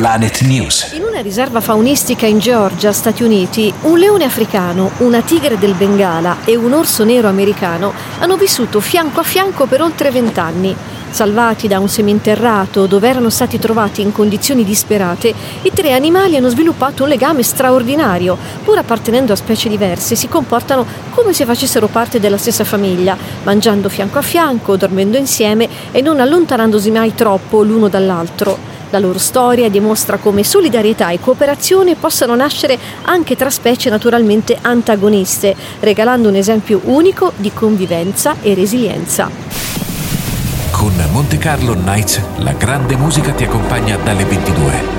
Planet News. In una riserva faunistica in Georgia, Stati Uniti, un leone africano, una tigre del Bengala e un orso nero americano hanno vissuto fianco a fianco per oltre 20 anni. Salvati da un seminterrato dove erano stati trovati in condizioni disperate, i tre animali hanno sviluppato un legame straordinario. Pur appartenendo a specie diverse, si comportano come se facessero parte della stessa famiglia, mangiando fianco a fianco, dormendo insieme e non allontanandosi mai troppo l'uno dall'altro. La loro storia dimostra come solidarietà e cooperazione possano nascere anche tra specie naturalmente antagoniste, regalando un esempio unico di convivenza e resilienza. Con Monte Carlo Nights, la grande musica ti accompagna dalle 22.